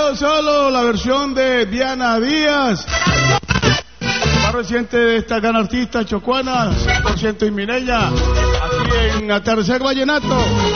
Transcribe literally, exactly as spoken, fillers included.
solo, solo la versión de Diana Díaz. Más reciente de esta gran artista chocuana, cien por ciento ismineña, aquí en Atardecer Vallenato.